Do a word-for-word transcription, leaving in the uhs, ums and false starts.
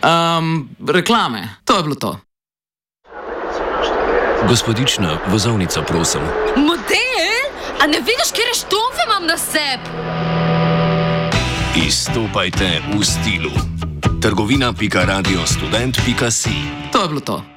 Um, reklame, to je bilo to. Gospodična, vozovnica, prosim. Model? A ne vidiš, kjer štomfe imam na sebi? Izstopajte v stilu. trgovina pika radio student pika si. To je bilo to.